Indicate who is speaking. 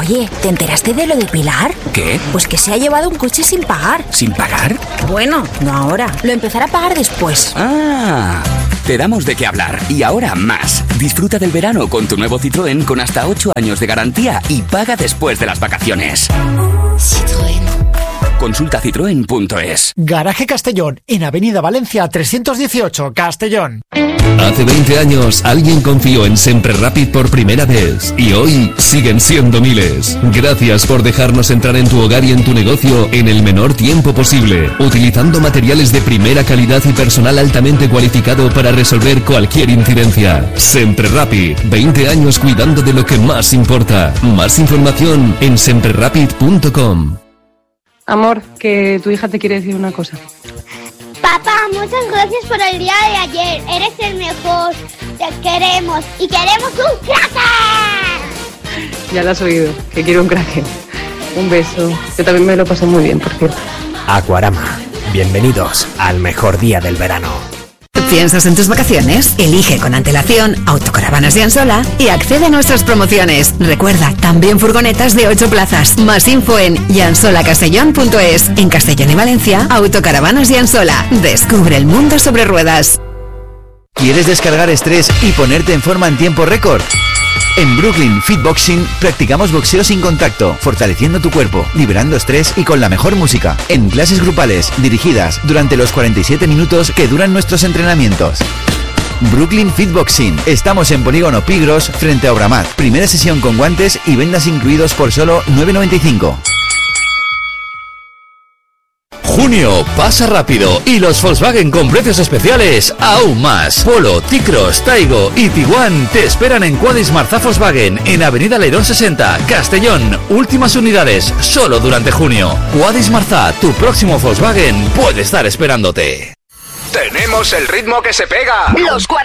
Speaker 1: Oye, ¿te enteraste de lo de Pilar?
Speaker 2: ¿Qué?
Speaker 1: Pues que se ha llevado un coche sin pagar.
Speaker 2: ¿Sin pagar?
Speaker 1: Bueno, no ahora. Lo empezará a pagar después.
Speaker 2: Ah, te damos de qué hablar. Y ahora más. Disfruta del verano con tu nuevo Citroën con hasta 8 años de garantía y paga después de las vacaciones.
Speaker 3: Citroën.
Speaker 2: Consulta citroen.es.
Speaker 4: Garaje Castellón, en Avenida Valencia 318, Castellón.
Speaker 5: Hace 20 años alguien confió en Sempre Rapid por primera vez y hoy siguen siendo miles. Gracias por dejarnos entrar en tu hogar y en tu negocio en el menor tiempo posible, utilizando materiales de primera calidad y personal altamente cualificado para resolver cualquier incidencia. Sempre Rapid, 20 años cuidando de lo que más importa. Más información en semprerapid.com.
Speaker 6: Amor, que tu hija te quiere decir una cosa.
Speaker 7: Papá, muchas gracias por el día de ayer. Eres el mejor. Te queremos y queremos un cracker.
Speaker 6: Ya lo has oído, que quiero un cracker. Un beso. Yo también me lo paso muy bien, por cierto.
Speaker 8: Aquarama. Bienvenidos al mejor día del verano.
Speaker 9: ¿Piensas en tus vacaciones? Elige con antelación Autocaravanas de Ansola y accede a nuestras promociones. Recuerda, también furgonetas de 8 plazas. Más info en yansolacastellón.es. En Castellón y Valencia, Autocaravanas de Ansola. Descubre el mundo sobre ruedas.
Speaker 10: ¿Quieres descargar estrés y ponerte en forma en tiempo récord? En Brooklyn Fitboxing practicamos boxeo sin contacto, fortaleciendo tu cuerpo, liberando estrés y con la mejor música. En clases grupales, dirigidas durante los 47 minutos que duran nuestros entrenamientos. Brooklyn Fitboxing. Estamos en Polígono Pigros, frente a Obramat. Primera sesión con guantes y vendas incluidos por solo 9,95.
Speaker 11: Junio pasa rápido y los Volkswagen con precios especiales aún más. Polo, T-Cross, Taigo y Tiguan te esperan en Quadis Marza Volkswagen en Avenida Leirón 60, Castellón. Últimas unidades, solo durante junio. Quadis Marza, tu próximo Volkswagen puede estar esperándote.
Speaker 12: Tenemos el ritmo que se pega.
Speaker 9: Los 40.